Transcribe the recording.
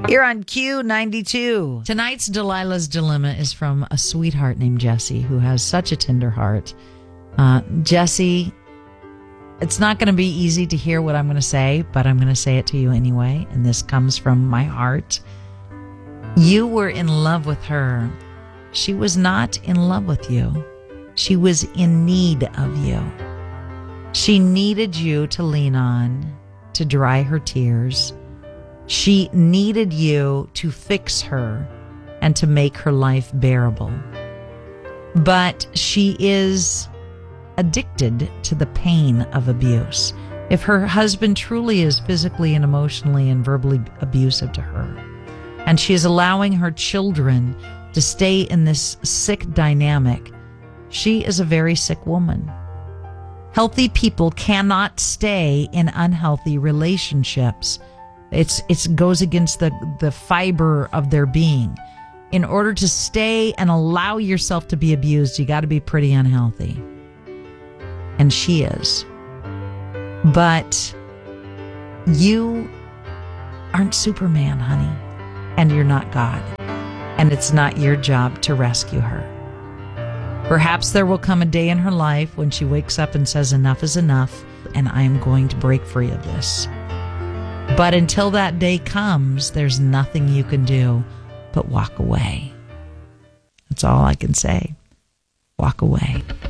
Here on Q92. Tonight's Delilah's Dilemma is from a sweetheart named Jessie who has such a tender heart. Jessie, it's not going to be easy to hear what I'm going to say, but I'm going to say it to you anyway. And this comes from my heart. You were in love with her. She was not in love with you. She was in need of you. She needed you to lean on, to dry her tears. She needed you to fix her and to make her life bearable. But she is addicted to the pain of abuse. If her husband truly is physically and emotionally and verbally abusive to her, and she is allowing her children to stay in this sick dynamic, she is a very sick woman. Healthy people cannot stay in unhealthy relationships. It goes against the fiber of their being. In order to stay and allow yourself to be abused, you got to be pretty unhealthy. And she is. But you aren't Superman, honey. And you're not God. And it's not your job to rescue her. Perhaps there will come a day in her life when she wakes up and says, enough is enough, and I'm going to break free of this. But until that day comes, there's nothing you can do but walk away. That's all I can say. Walk away.